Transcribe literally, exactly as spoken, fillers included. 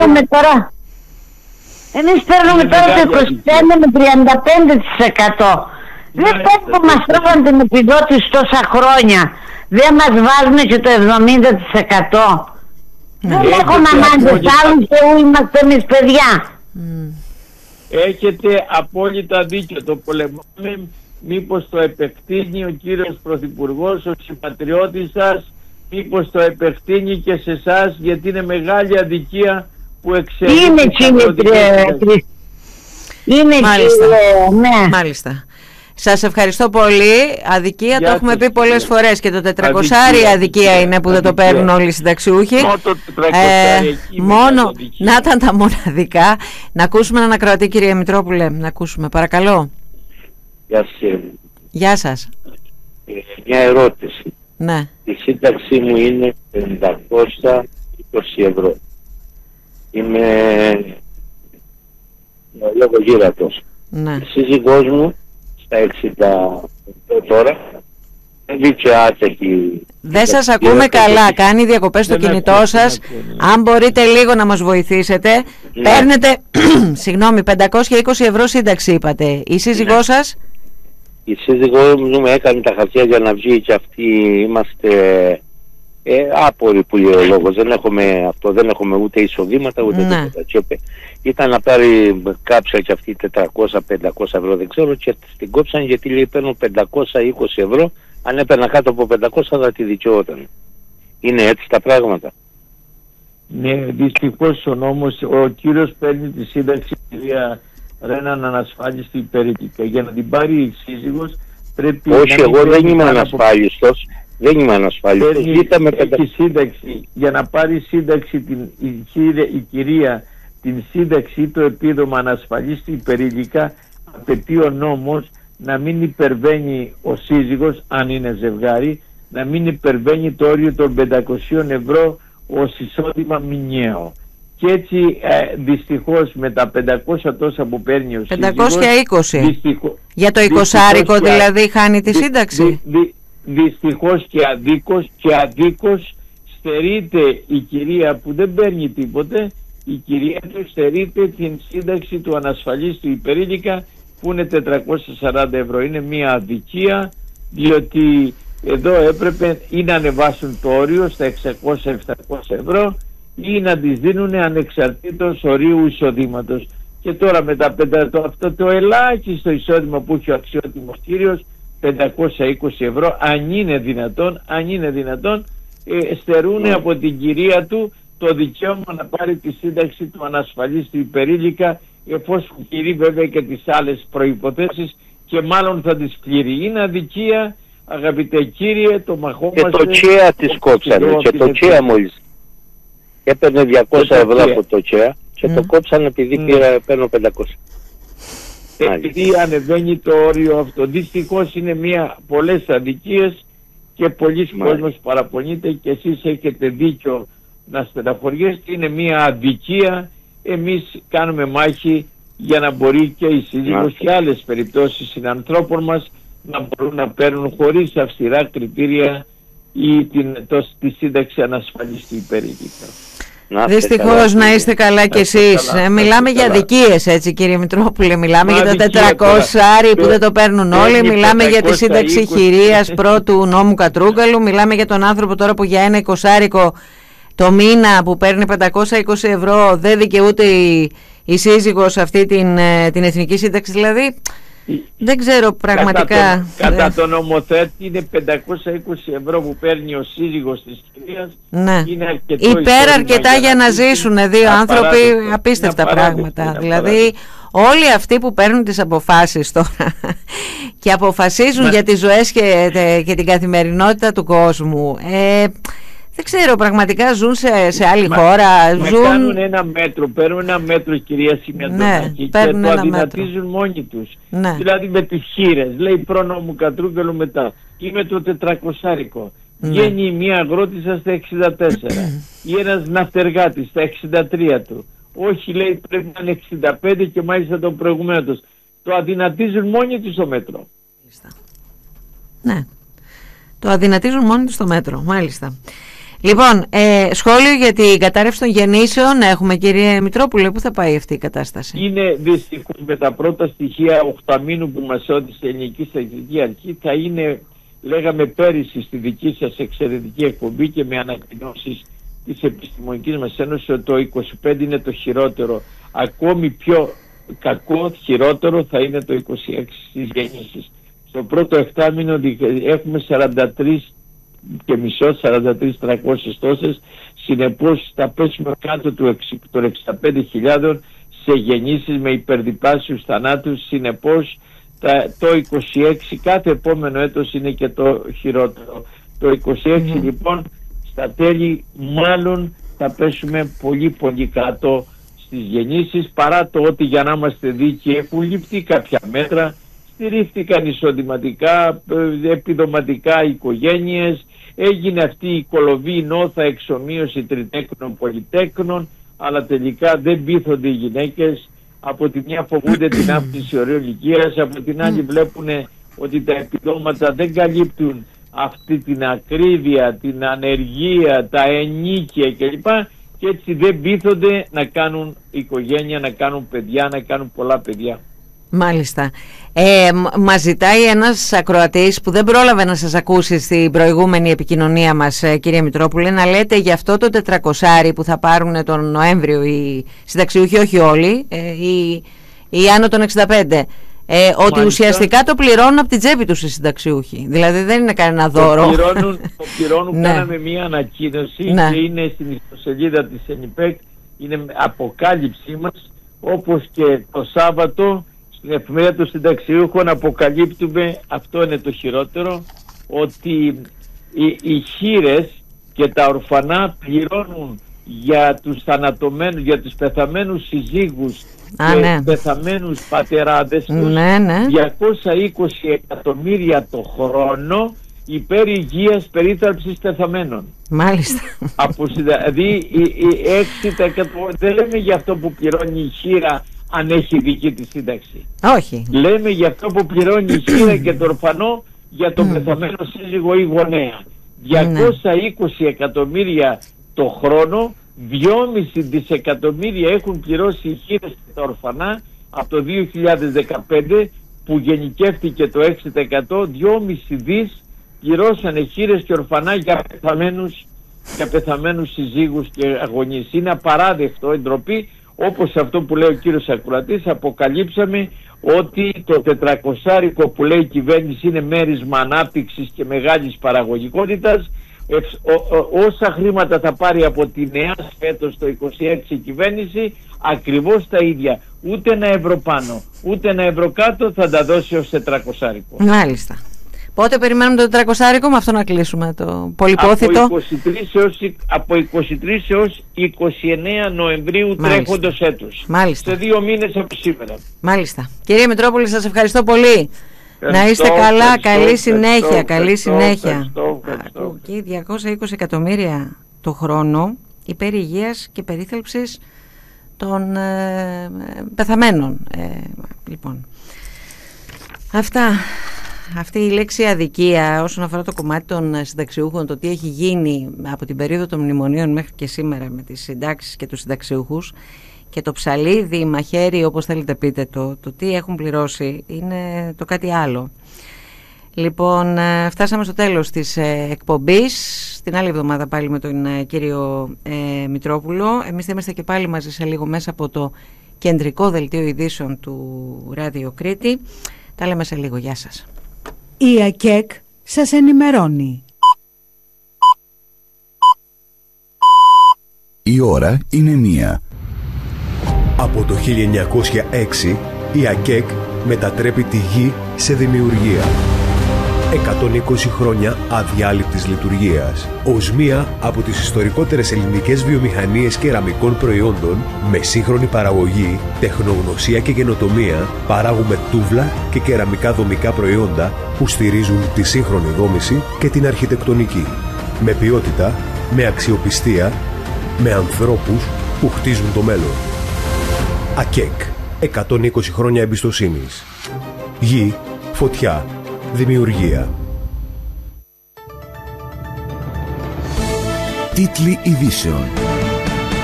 παίρνουμε τώρα. Εμείς παίρνουμε τώρα το είκοσι πέντε με τριάντα πέντε τοις εκατό. Δεν πρέπει που μας τρώγαν την επιδότηση τόσα χρόνια. Δεν μας βάζουν και το εβδομήντα τοις εκατό. Δεν έχουμε ανάγκες άλλους και ού είμαστε εμείς παιδιά. Έχετε απόλυτα δίκιο. Το πολεμάμε. Μήπως το επεκτείνει ο κύριος Πρωθυπουργός, ο συμπατριώτης σας, μήπως το επεκτείνει και σε εσάς, γιατί είναι μεγάλη αδικία που εξελίσσεται. Είναι κύριε. Είναι κύριε. Ναι. Μάλιστα. Σας ευχαριστώ πολύ. Αδικία Για το έχουμε τους, πει πολλές κύριε. φορές και το τετρακοσάρι αδικία, αδικία είναι που δεν το αδικία. παίρνουν όλοι οι συνταξιούχοι. Μόνο το τετρακόσια εκεί μόνο αδικία. να ήταν τα μοναδικά. Να ακούσουμε έναν ακροατή, κυρία Μητρόπουλε. Να ακούσουμε, παρακαλώ. Γεια σας. Γεια σας. Ε, μια ερώτηση. Ναι. Η σύνταξή μου είναι πεντακόσια είκοσι ευρώ. Είμαι λόγω γύρατος. Ναι. Η σύζυγός μου στα εξήντα τώρα δεν και άτεχη. Δεν σας ακούμε καλά. Κάνει διακοπές στο Δεν κινητό ακούω, σας. δεν ακούω, Αν μπορείτε λίγο να μας βοηθήσετε. Ναι. Παίρνετε, συγγνώμη, πεντακόσια είκοσι ευρώ σύνταξη είπατε. Η σύζυγός σας? Η σύζυγός μου έκανε τα χαρτιά για να βγει και αυτοί είμαστε ε, άποροι που λέει ο λόγος. Δεν έχουμε αυτό, δεν έχουμε ούτε εισοδήματα ούτε Ναι. τίποτα. Και ήταν να πάρει κάψα και αυτή τετρακόσια πεντακόσια ευρώ, δεν ξέρω, και την κόψαν γιατί λέει παίρνω πεντακόσια είκοσι ευρώ. Αν έπαιρνα κάτω από πεντακόσια θα τη δικαιόταν. Είναι έτσι τα πράγματα? Ναι, δυστυχώς ο νόμος, ο κύριος παίρνει τη σύνταξη, κυρία Ρέναν, ανασφάλιστη υπερήτικα. Για να την πάρει η σύζυγος πρέπει. Όχι, να μην εγώ δεν παίρνει είμαι πάνω από- ανασφάλιστος. Δεν είμαι ανασφάλιστος. Παίρνει, Ζήτα με έχει πεντα... σύνταξη. Για να πάρει σύνταξη την, η, κύρια- η κυρία την σύνταξη ή το επίδομα ανασφαλίστη υπερήλικα, απαιτεί ο νόμος να μην υπερβαίνει ο σύζυγος, αν είναι ζευγάρι, να μην υπερβαίνει το όριο των πεντακόσια ευρώ ως εισόδημα μηνιαίο. Και έτσι ε, δυστυχώς με τα πεντακόσια τόσα που παίρνει ο πεντακόσια είκοσι. σύζυγος, δυστυχώς, Για το εικοσάρικο δυστυχώς και- δηλαδή χάνει τη δυ- σύνταξη. δυ- δυ- δυστυχώς και αδίκως και αδίκως στερείται η κυρία που δεν παίρνει τίποτε, η κυρία του στερείται την σύνταξη του ανασφαλίστου υπερήλικα που είναι τετρακόσια σαράντα ευρώ. Είναι μια αδικία, διότι εδώ έπρεπε ή να ανεβάσουν το όριο στα εξακόσια επτακόσια ευρώ ή να τις δίνουν ανεξαρτήτως ορίου εισοδήματος. Και τώρα με τα πεντα, το, αυτό το ελάχιστο εισόδημα που έχει ο αξιότιμος κύριος, πεντακόσια είκοσι ευρώ, αν είναι δυνατόν, αν είναι δυνατόν ε, στερούν Ναι. από την κυρία του το δικαίωμα να πάρει τη σύνταξη του ανασφαλίστου υπερήλικα, εφόσον πληρεί βέβαια και τις άλλες προϋποθέσεις και μάλλον θα τις πληρεί. Είναι αδικία, αγαπητέ κύριε, το μαχόμαστε. Και το τσέα της κόψανε. Και το τσέα μόλις. Έπαιρνε διακόσια Και το ευρώ τσέα. από το τσέα και Mm. το κόψανε επειδή Mm. πήρα, παίρνω πεντακόσια. Επειδή ανεβαίνει το όριο αυτό. Δυστυχώς είναι μια, πολλές αδικίες και πολλοί κόσμος παραπονείται και εσείς έχετε δίκιο να στεναχωριέστε. Είναι μια αδικία. Εμείς κάνουμε μάχη για να μπορεί και οι σύζυγος και άλλες περιπτώσεις συνανθρώπων μας να μπορούν να παίρνουν χωρίς αυστηρά κριτήρια ή την, το, τη σύνταξη ανασφαλιστή υπερήλικα. Δυστυχώς, να είστε καλά κι εσείς. Ε, μιλάμε για αδικίες, έτσι κύριε Μητρόπουλε. Μιλάμε Μα για το αδικία τετρακόσια που δεν το παίρνουν όλοι. παίρνει Μιλάμε για τη πεντακόσια σύνταξη είκοσι. χειρίας πρώτου νόμου Κατρούγκαλου. Μιλάμε για τον άνθρωπο τώρα που για ένα εικοσάρικο το μήνα που παίρνει πεντακόσια είκοσι ευρώ δεν δικαιούται η, η σύζυγος αυτή την, ε, την εθνική σύνταξη. Δηλαδή δεν ξέρω πραγματικά. Κατά τον, κατά ε, τον νομοθέτη είναι πεντακόσια είκοσι ευρώ που παίρνει ο σύζυγος της κυρίας. Ναι. Είναι αρκετό Υπέρ εισόδημα αρκετά για να ζήσουν δύο άνθρωποι, Απαράδεκτο. απίστευτα Είναι απαράδεκτο, πράγματα. είναι Δηλαδή απαράδεκτο. όλοι αυτοί που παίρνουν τις αποφάσεις τώρα και αποφασίζουν Μα- για τις ζωές και, τε- και την καθημερινότητα του κόσμου, ε, δεν ξέρω, πραγματικά ζουν σε, σε άλλη Μα- χώρα. Μα ζουν... κάνουν ένα μέτρο, παίρνουν ένα μέτρο κυρία Σιμιαντονάκη, Ναι, και παίρνουν το ένα αδυνατίζουν μόνοι τους. Ναι. Δηλαδή με τις χείρες, λέει πρόνομου Κατρούγκαλου μετά, ή με το τετρακοσάρικο. Ναι. Βγαίνει μια αγρότησα στα εξήντα τέσσερα ή ένας ναυτεργάτης στα εξήντα τρία του. Όχι, λέει, πρέπει να είναι εξήντα πέντε και μάλιστα τον προηγουμένο τους. Το αδυνατίζουν μόνοι τους το μέτρο. Ναι. Το αδυνατίζουν μόνοι τους στο μέτρο, μάλιστα. Λοιπόν, ε, σχόλιο για την κατάρρευση των γεννήσεων έχουμε, κύριε Μητρόπουλε, πού θα πάει αυτή η κατάσταση? Είναι δυστυχώς με τα πρώτα στοιχεία οκταμήνου που μας έδωσε η Ελληνική Στατιστική Αρχή, θα είναι, λέγαμε πέρυσι στη δική σας εξαιρετική εκπομπή και με ανακοινώσεις της Επιστημονικής μας Ένωσης, ότι το είκοσι πέντε είναι το χειρότερο. Ακόμη πιο κακό, χειρότερο θα είναι το είκοσι έξι στις γεννήσεις. Στο πρώτο εφτάμηνο έχουμε σαράντα τρία και μισό, σαράντα τρεις χιλιάδες τριακόσιες τόσες, συνεπώς θα πέσουμε κάτω του των εξήντα πέντε χιλιάδες σε γεννήσεις με υπερδιπλάσιους θανάτους. Συνεπώς τα, το είκοσι έξι, κάθε επόμενο έτος είναι και το χειρότερο. Το είκοσι έξι mm. λοιπόν στα τέλη μάλλον θα πέσουμε πολύ πολύ κάτω στις γεννήσεις, παρά το ότι, για να είμαστε δίκαιοι, έχουν ληφθεί κάποια μέτρα, στηρίχθηκαν εισοδηματικά, επιδοματικά οικογένειες, έγινε αυτή η κολοβή νόθα εξομοίωση τριτέκνων πολυτέκνων, αλλά τελικά δεν πείθονται οι γυναίκες. Από τη μια φοβούνται την αύξηση ωραίου ηλικίας, από την άλλη βλέπουν ότι τα επιδόματα δεν καλύπτουν αυτή την ακρίβεια, την ανεργία, τα ενίκια κλπ. Και έτσι δεν πείθονται να κάνουν οικογένεια, να κάνουν παιδιά, να κάνουν πολλά παιδιά. Μάλιστα. Ε, μας ζητάει ένας ακροατής που δεν πρόλαβε να σας ακούσει στην προηγούμενη επικοινωνία μας, κύριε Μητρόπουλε, να λέτε για αυτό το τετρακόσια που θα πάρουν τον Νοέμβριο οι συνταξιούχοι, όχι όλοι, ε, οι, οι άνω των εξήντα πέντε. Ε, ότι Μάλιστα. ουσιαστικά το πληρώνουν από την τσέπη τους οι συνταξιούχοι. Δηλαδή δεν είναι κανένα δώρο. Το πληρώνουν, το πληρώνουν ναι. Κάναμε μια ανακοίνωση ναι. και είναι στην ιστοσελίδα της ΕΝΙΠΕΚ, είναι αποκάλυψή μας, όπως και το Σάββατο στην εφημερίδα των συνταξιούχων αποκαλύπτουμε, αυτό είναι το χειρότερο, ότι οι, οι χήρες και τα ορφανά πληρώνουν για τους θανατωμένους, για τους πεθαμένους συζύγους Α, και ναι. πεθαμένους πατεράδες τους, ναι, ναι. διακόσια είκοσι εκατομμύρια το χρόνο υπέρ υγείας περίθαλψης πεθαμένων. Μάλιστα. Από, δηλαδή η, η έξι τοις εκατό, δεν λέμε για αυτό που πληρώνει η χήρα αν έχει δική της σύνταξη. Όχι. Λέμε για αυτό που πληρώνει η χήρα και το ορφανό για τον πεθαμένο σύζυγο ή γονέα. διακόσια είκοσι εκατομμύρια το χρόνο, δυόμισι δισεκατομμύρια έχουν πληρώσει οι χήρες και τα ορφανά από το δύο χιλιάδες δεκαπέντε που γενικεύτηκε το έξι τοις εκατό, δυόμισι δις πληρώσανε χήρες και ορφανά για πεθαμένους, για πεθαμένους συζύγους και αγωνίες. Είναι απαράδεκτο, εντροπή. Όπως αυτό που λέει ο κύριος Ακροατής, αποκαλύψαμε ότι το τετρακοσάρικο που λέει η κυβέρνηση είναι μέρισμα ανάπτυξης και μεγάλης παραγωγικότητας. Όσα χρήματα θα πάρει από τη νέα φέτος το είκοσι έξι η κυβέρνηση, ακριβώς τα ίδια. Ούτε ένα ευρώ πάνω, ούτε ένα ευρώ κάτω θα τα δώσει ως τετρακοσάρικο. Μάλιστα. Πότε περιμένουμε το τετρακοσάρικο, με αυτό να κλείσουμε το πολυπόθητο? Από είκοσι τρεις έως, από είκοσι τρεις έως είκοσι εννέα Νοεμβρίου τρέχοντος έτους. Μάλιστα. Σε δύο μήνες από σήμερα. Μάλιστα. Κύριε Μητρόπουλη, σας ευχαριστώ πολύ. Ευχαριστώ, να είστε καλά, ευχαριστώ, καλή συνέχεια, ευχαριστώ, καλή συνέχεια. Ευχαριστώ, ευχαριστώ. Ακούω εκεί διακόσια είκοσι εκατομμύρια το χρόνο υπέρ υγείας και περίθαλψης των ε, πεθαμένων. Ε, λοιπόν, αυτά... Αυτή η λέξη αδικία όσον αφορά το κομμάτι των συνταξιούχων, το τι έχει γίνει από την περίοδο των μνημονίων μέχρι και σήμερα με τις συντάξεις και τους συνταξιούχους, και το ψαλίδι, μαχαίρι, όπως θέλετε πείτε, το, το τι έχουν πληρώσει, είναι το κάτι άλλο. Λοιπόν, φτάσαμε στο τέλος της εκπομπής. Την άλλη εβδομάδα πάλι με τον κύριο ε, Μητρόπουλο. Εμείς θα είμαστε και πάλι μαζί σε λίγο μέσα από το κεντρικό δελτίο ειδήσεων του Ράδιο Κρήτη. Τα λέμε σε λίγο. Γεια σας. Η ΑΚΕΚ σας ενημερώνει. Η ώρα είναι μία. Από το χίλια εννιακόσια έξι η ΑΚΕΚ μετατρέπει τη γη σε δημιουργία. εκατόν είκοσι χρόνια αδιάλειπτης λειτουργίας. Ως μία από τις ιστορικότερες ελληνικές βιομηχανίες κεραμικών προϊόντων, με σύγχρονη παραγωγή, τεχνογνωσία και καινοτομία, παράγουμε τούβλα και κεραμικά δομικά προϊόντα που στηρίζουν τη σύγχρονη δόμηση και την αρχιτεκτονική. Με ποιότητα, με αξιοπιστία, με ανθρώπους που χτίζουν το μέλλον. ΑΚΕΚ. εκατόν είκοσι χρόνια εμπιστοσύνης. Γη, φωτιά, δημιουργία. Τίτλοι ειδήσεων.